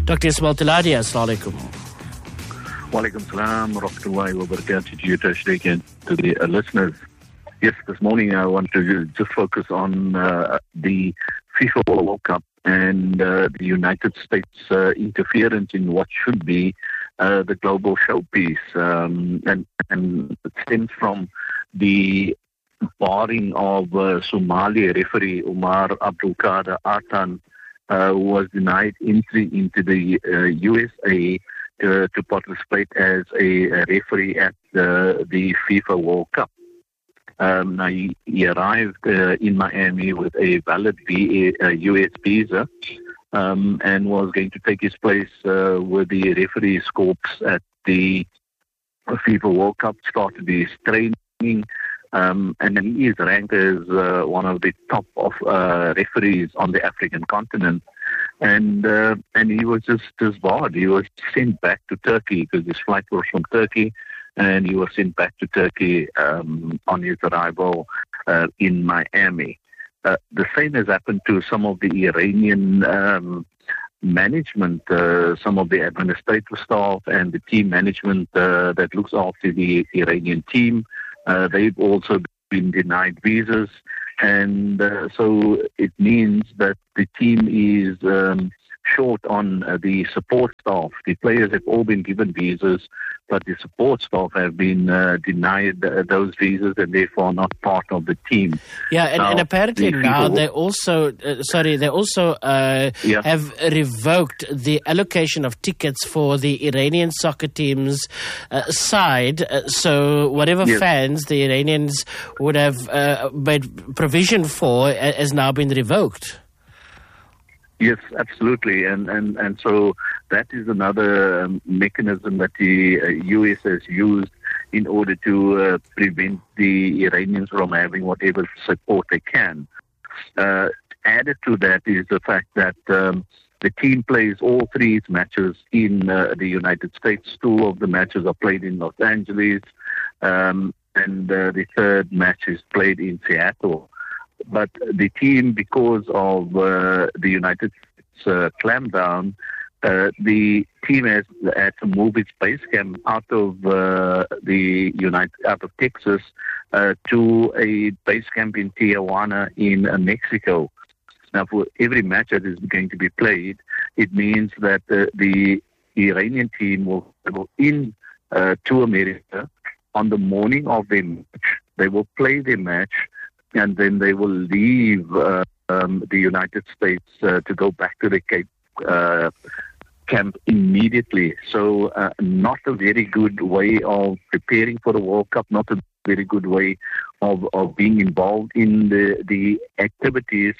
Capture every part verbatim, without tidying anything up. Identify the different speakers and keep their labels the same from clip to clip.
Speaker 1: Doctor Ismail Teladi, assalamu alaikum.
Speaker 2: Walaikum salam, rahmatullahi wa barakatuh to you, Tashriq, and to the uh, listeners. Yes, this morning I want to just focus on uh, the FIFA World Cup and uh, the United States uh, interference in what should be uh, the global showpiece. Um, and, and it stems from the barring of uh, Somali referee Umar Abdul Qadir Artan, uh, who was denied entry into the uh, U S A uh, to participate as a, a referee at the, the FIFA World Cup. Um, now he, he arrived uh, in Miami with a valid v, uh, U S visa um, and was going to take his place uh, with the referee's corps at the FIFA World Cup, started his training, um, and then he is ranked as uh, one of the top of uh, referees on the African continent. And uh, and he was just disbarred. He was sent back to Turkey because his flight was from Turkey, and he was sent back to Turkey um, on his arrival uh, in Miami. Uh, the same has happened to some of the Iranian um, management, uh, some of the administrative staff and the team management uh, that looks after the Iranian team. Uh, they've also been denied visas. And uh, so it means that the team is um, short on uh, the support staff. The players have all been given visas, but the support staff have been uh, denied uh, those visas and therefore not part of the team.
Speaker 1: Yeah, and,
Speaker 2: now,
Speaker 1: and apparently
Speaker 2: the
Speaker 1: now
Speaker 2: people,
Speaker 1: they also, uh, sorry, they also uh,
Speaker 2: yeah.
Speaker 1: have revoked the allocation of tickets for the Iranian soccer team's uh, side. Uh, so whatever
Speaker 2: yes.
Speaker 1: fans the Iranians would have uh, made provision for uh, has now been revoked.
Speaker 2: Yes, absolutely. And, and, and so that is another um, mechanism that the uh, U S has used in order to uh, prevent the Iranians from having whatever support they can. Uh, added to that is the fact that um, the team plays all three its matches in uh, the United States. Two of the matches are played in Los Angeles, um, and uh, the third match is played in Seattle. But the team, because of uh, the United States uh, clampdown, uh, the team has had to move its base camp out of uh, the United, out of Texas, uh, to a base camp in Tijuana in uh, Mexico. Now, for every match that is going to be played, it means that uh, the Iranian team will go in uh, to America on the morning of their match. They will play their match, and then they will leave uh, um, the United States uh, to go back to the Cape uh, camp immediately. So uh, not a very good way of preparing for the World Cup, not a very good way of, of being involved in the, the activities.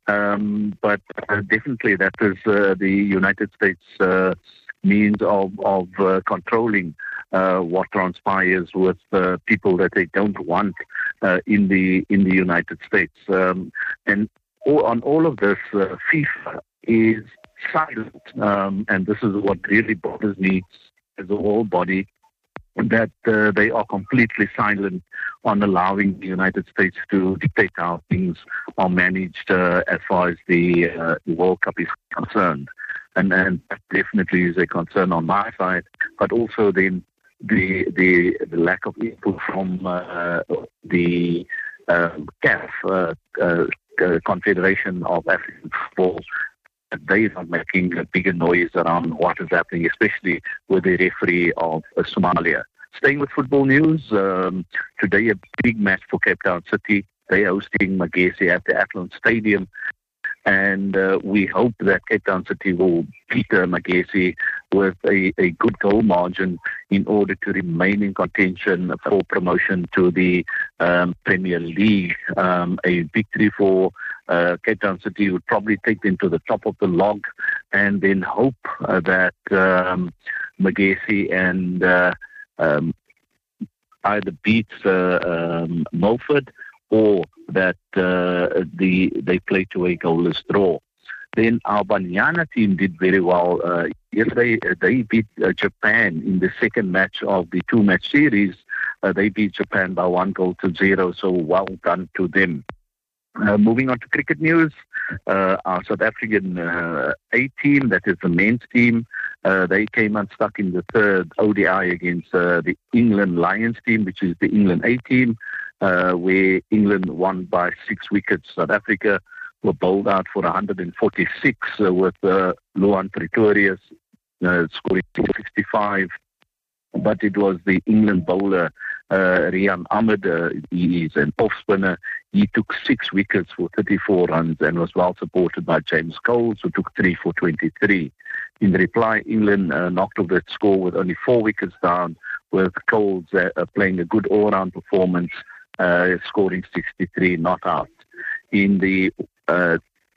Speaker 2: Um, but uh, definitely that is uh, the United States uh, means of, of uh, controlling Uh, what transpires with uh, people that they don't want uh, in the in the United States, um, and all, on all of this, uh, FIFA is silent, um, and this is what really bothers me as a whole body, that uh, they are completely silent on allowing the United States to dictate how things are managed uh, as far as the, uh, the World Cup is concerned, and and that definitely is a concern on my side, but also then. The, the the lack of input from uh, the um, C A F, uh, uh, uh, Confederation of African Football, they are making a bigger noise around what is happening, especially with the referee of uh, Somalia. Staying with football news, um, today a big match for Cape Town City. They are hosting Magesi at the Athlone Stadium. And uh, we hope that Cape Town City will beat uh, Magesi with a, a good goal margin in order to remain in contention for promotion to the um, Premier League. Um, a victory for uh, Cape Town City would probably take them to the top of the log, and then hope uh, that um, Magesi and uh, um, either beats uh, um, Milford, or that uh, the they play to a goalless draw. Then our Banyana team did very well. Uh, yesterday, uh, they beat uh, Japan in the second match of the two-match series. Uh, they beat Japan by one goal to zero, so well done to them. Uh, moving on to cricket news, uh, our South African uh, A team, that is the men's team, uh, they came unstuck in the third O D I against uh, the England Lions team, which is the England A team, uh, where England won by six wickets. South Africa were bowled out for one hundred forty-six uh, with uh, Luan Pretorius uh, scoring sixty-five. But it was the England bowler, uh, Rian Ahmed. Uh, he is an off-spinner. He took six wickets for thirty-four runs and was well supported by James Coles, who took three for twenty-three. In reply, England uh, knocked off that score with only four wickets down, with Coles uh, playing a good all-round performance, uh, scoring sixty-three not out. In the uh,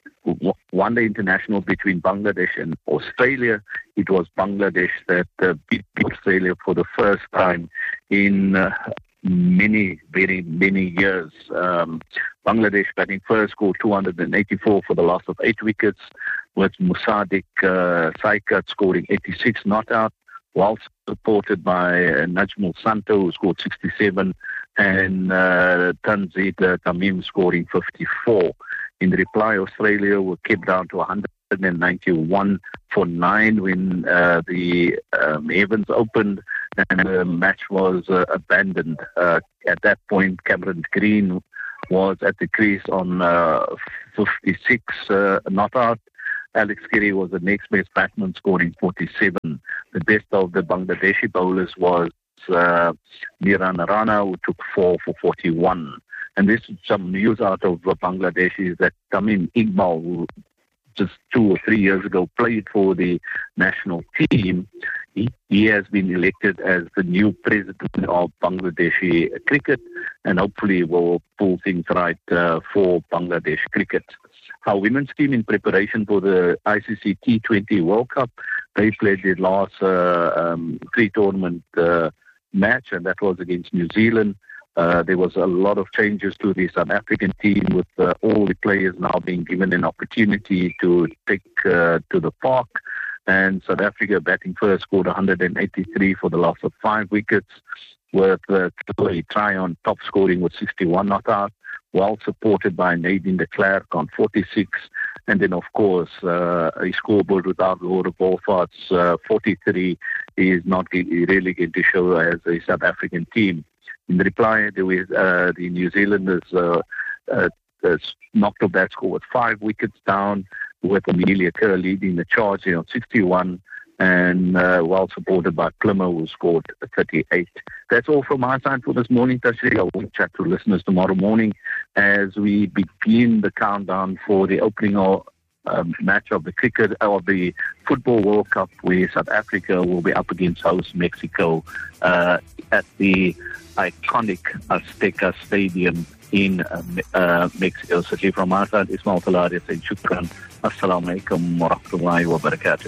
Speaker 2: one-day international between Bangladesh and Australia, it was Bangladesh that uh, beat Australia for the first time in uh, many, very many years. Um, Bangladesh batting first scored two hundred eighty-four for the loss of eight wickets, with Musadik uh, Saikat scoring eighty-six not out, while supported by uh, Najmul Santo, who scored sixty-seven, and uh, Tanzid uh, Tamim scoring fifty-four. In reply, Australia were kept down to one hundred ninety-one for nine when uh, the um, Evans opened and the match was uh, abandoned. Uh, at that point, Cameron Green was at the crease on uh, fifty-six uh, not out. Alex Carey was the next best batsman, scoring forty-seven. The best of the Bangladeshi bowlers was uh, Miran Rana, who took four for forty-one. And this is some news out of Bangladesh is that Tamim Iqbal, who just two or three years ago played for the national team, he, he has been elected as the new president of Bangladeshi cricket, and hopefully will pull things right uh, for Bangladesh cricket. Our women's team, in preparation for the I C C T twenty World Cup, they played their last uh, um, pre-tournament uh, match, and that was against New Zealand. Uh, there was a lot of changes to the South African team, with uh, all the players now being given an opportunity to take uh, to the park. And South Africa, batting first, scored one hundred eighty-three for the loss of five wickets, with uh, Chloe Tryon top scoring with sixty-one not out, well supported by Nadine de Klerk on forty-six. And then, of course, uh, a scoreboard without Laura Bolfart's uh, forty-three is not really going to show as a South African team. In reply, there was, uh, the New Zealanders uh, uh, uh, knocked off that score with five wickets down, with Amelia Kerr leading the charge on sixty-one, and uh, well supported by Plummer, who scored thirty-eight. That's all from my side for this morning, Tashri. I will chat to listeners tomorrow morning as we begin the countdown for the opening of Um, match of the cricket of the Football World Cup, where South Africa will be up against host Mexico uh, at the iconic Azteca Stadium in uh, uh, Mexico City. From our side, Ismail Talari saying shukran. Assalamu alaikum wa rahmatullahi wa barakatuh.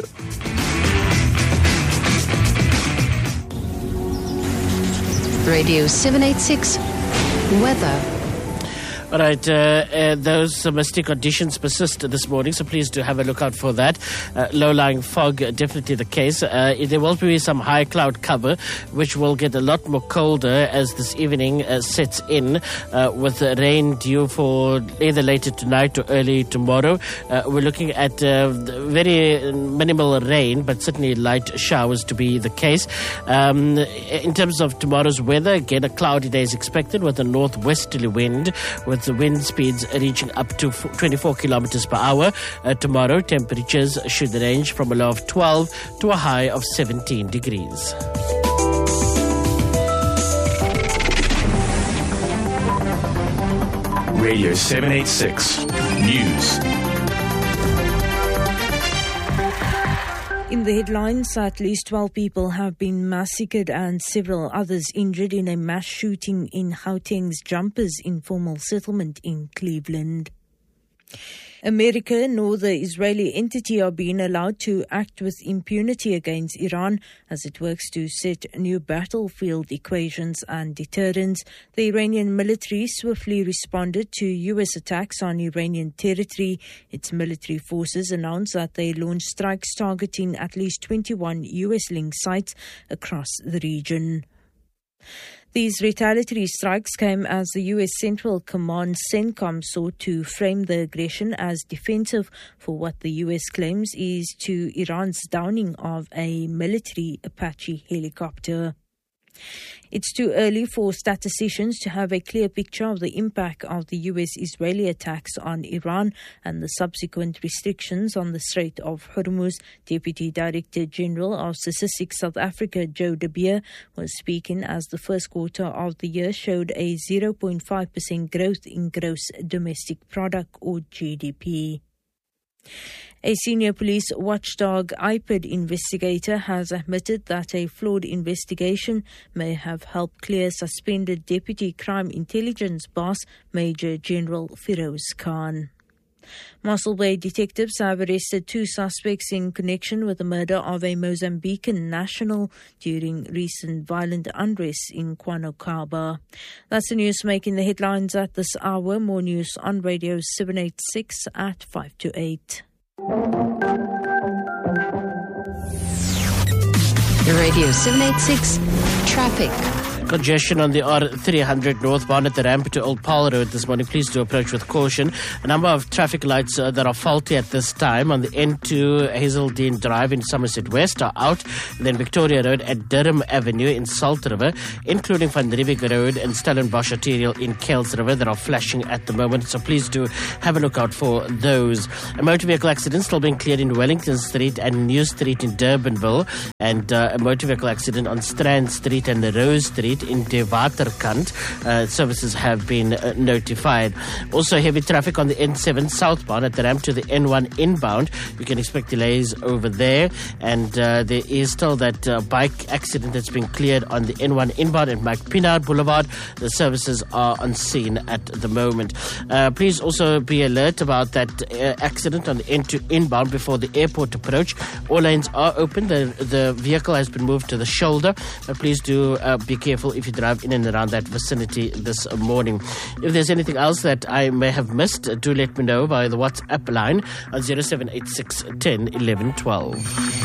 Speaker 3: Radio seven eighty-six Weather.
Speaker 1: All right, uh, uh, those uh, misty conditions persist this morning, so please do have a look out for that. Uh, low-lying fog, uh, definitely the case. Uh, there will be some high cloud cover, which will get a lot more colder as this evening uh, sets in, uh, with uh, rain due for either later tonight or early tomorrow. Uh, we're looking at uh, very minimal rain, but certainly light showers to be the case. Um, in terms of tomorrow's weather, again, a cloudy day is expected with a northwesterly wind, with the wind speeds reaching up to twenty-four kilometers per hour. Uh, tomorrow, temperatures should range from a low of twelve to a high of seventeen degrees.
Speaker 4: Radio seven eighty-six News.
Speaker 5: In the headlines, at least twelve people have been massacred and several others injured in a mass shooting in Gauteng's Jumpers informal settlement in Cleveland. America nor the Israeli entity are being allowed to act with impunity against Iran as it works to set new battlefield equations and deterrents. The Iranian military swiftly responded to U S attacks on Iranian territory. Its military forces announced that they launched strikes targeting at least twenty-one U S-linked sites across the region. These retaliatory strikes came as the U S Central Command CENTCOM sought to frame the aggression as defensive for what the U S claims is to Iran's downing of a military Apache helicopter. It's too early for statisticians to have a clear picture of the impact of the U S-Israeli attacks on Iran and the subsequent restrictions on the Strait of Hormuz. Deputy Director General of Statistics South Africa, Joe De Beer, was speaking as the first quarter of the year showed a zero point five percent growth in gross domestic product or G D P. A senior police watchdog I P I D investigator has admitted that a flawed investigation may have helped clear suspended Deputy Crime Intelligence Boss Major General Firoz Khan. Mossel Bay detectives have arrested two suspects in connection with the murder of a Mozambican national during recent violent unrest in Kwanokaba. That's the news making the headlines at this hour. More news on Radio seven eighty-six at five to eight.
Speaker 3: Radio seven eighty-six Traffic.
Speaker 1: Congestion on the R three hundred northbound at the ramp to Old Paul Road this morning. Please do approach with caution. A number of traffic lights uh, that are faulty at this time on the N two Hazeldean Drive in Somerset West are out. And then Victoria Road at Durham Avenue in Salt River, including Van Riebeeck Road and Stellenbosch Arterial in Kells River that are flashing at the moment. So please do have a look out for those. A motor vehicle accident still being cleared in Wellington Street and New Street in Durbanville, and uh, a motor vehicle accident on Strand Street and Rose Street in De Waterkant. Uh, services have been uh, notified. Also heavy traffic on the N seven southbound at the ramp to the N one inbound. You can expect delays over there. And uh, there is still that uh, bike accident that's been cleared on the N one inbound at Mike Pinard Boulevard. The services are on scene at the moment. Uh, please also be alert about that uh, accident on the N two inbound before the airport approach. All lanes are open. The, the vehicle has been moved to the shoulder. But please do uh, be careful if you drive in and around that vicinity this morning. If there's anything else that I may have missed, do let me know via the WhatsApp line on zero seven eight six, ten, eleven, twelve.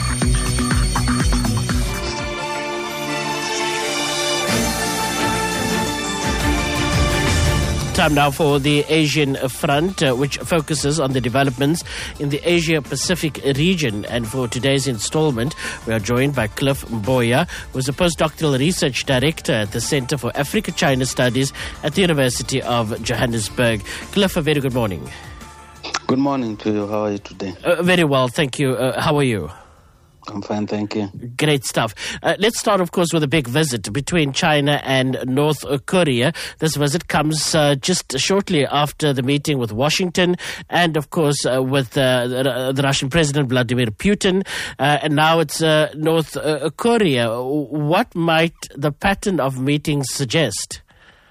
Speaker 1: Time now for the Asian Front, uh, which focuses on the developments in the Asia-Pacific region. And for today's installment, we are joined by Cliff Mboya, who is a postdoctoral research director at the Center for Africa-China Studies at the University of Johannesburg. Cliff, a very good morning.
Speaker 6: Good morning to you. How are you today?
Speaker 1: Uh, very well, thank you. Uh, how are you?
Speaker 6: I'm fine, thank you.
Speaker 1: Great stuff. Uh, let's start, of course, with a big visit between China and North Korea. This visit comes uh, just shortly after the meeting with Washington and, of course, uh, with uh, the, the Russian President Vladimir Putin. Uh, and now it's uh, North uh, Korea. What might the pattern of meetings suggest?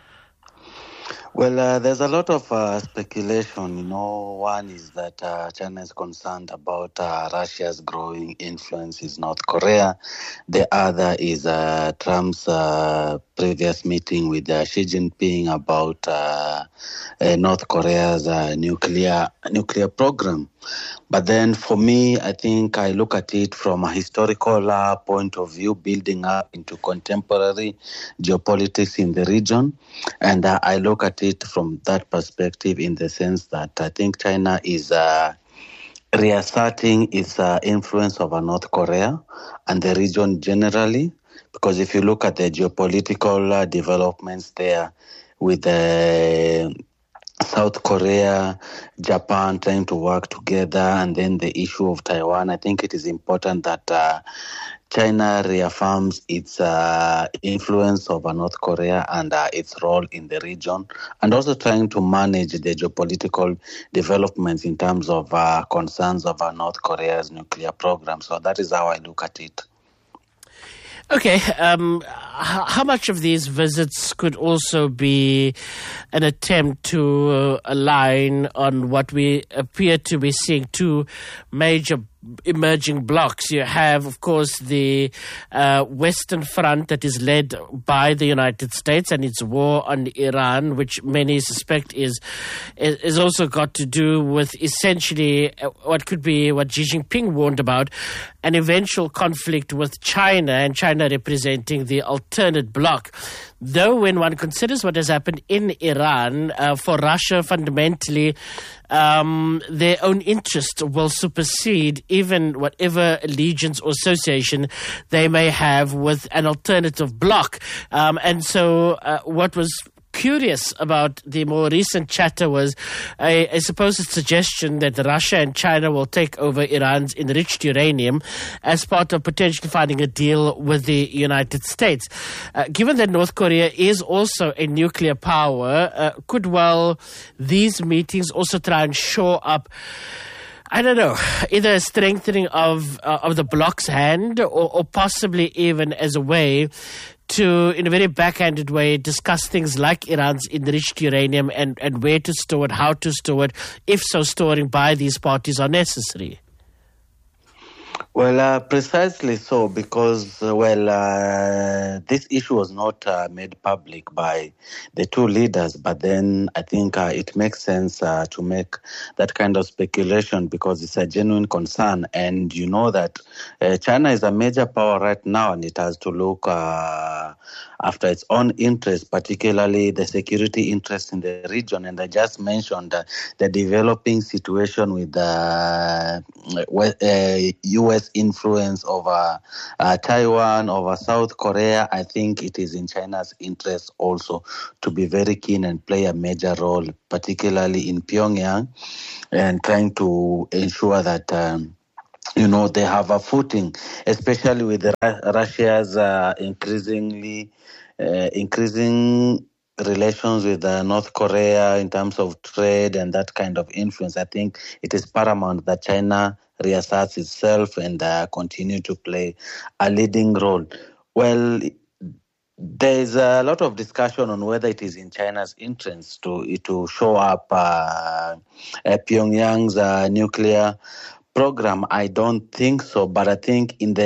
Speaker 6: Well, uh, there's a lot of uh, speculation. You know, one is that uh, China is concerned about uh, Russia's growing influence in North Korea. The other is uh, Trump's uh, previous meeting with uh, Xi Jinping about uh, uh, North Korea's uh, nuclear nuclear program. But then for me, I think I look at it from a historical uh, point of view, building up into contemporary geopolitics in the region. And uh, I look at it from that perspective in the sense that I think China is uh, reasserting its uh, influence over North Korea and the region generally. Because if you look at the geopolitical uh, developments there with the uh, South Korea, Japan trying to work together, and then the issue of Taiwan, I think it is important that uh, China reaffirms its uh, influence over North Korea and uh, its role in the region, and also trying to manage the geopolitical developments in terms of uh, concerns over North Korea's nuclear program. So that is how I look at it.
Speaker 1: Okay, um, how much of these visits could also be an attempt to uh, align on what we appear to be seeing two major emerging blocs. You have, of course, the uh, Western Front that is led by the United States and its war on Iran, which many suspect is is also got to do with essentially what could be what Xi Jinping warned about, an eventual conflict with China, and China representing the alternate bloc. Though when one considers what has happened in Iran, uh, for Russia fundamentally, um, their own interest will supersede even whatever allegiance or association they may have with an alternative bloc. Um, and so uh, what was curious about the more recent chatter was a, a supposed suggestion that Russia and China will take over Iran's enriched uranium as part of potentially finding a deal with the United States. Uh, given that North Korea is also a nuclear power, uh, could well these meetings also try and shore up, I don't know, either a strengthening of uh, of the bloc's hand or, or possibly even as a way to, in a very backhanded way, discuss things like Iran's enriched uranium and, and where to store it, how to store it, if so storing by these parties are necessary?
Speaker 6: Well, uh, precisely so, because, uh, well, uh, this issue was not uh, made public by the two leaders, but then I think uh, it makes sense uh, to make that kind of speculation because it's a genuine concern. And you know that uh, China is a major power right now, and it has to look uh, after its own interests, particularly the security interests in the region. And I just mentioned uh, the developing situation with the uh, U S influence over uh, Taiwan, over South Korea. I think it is in China's interest also to be very keen and play a major role, particularly in Pyongyang, and trying to ensure that um, you know, they have a footing, especially with the, Russia's uh, increasingly uh, increasing relations with uh, North Korea in terms of trade and that kind of influence. I think it is paramount that China reasserts itself and uh, continue to play a leading role. Well, there is a lot of discussion on whether it is in China's interest to to show up uh, uh, Pyongyang's uh, nuclear program. I don't think so, but I think in the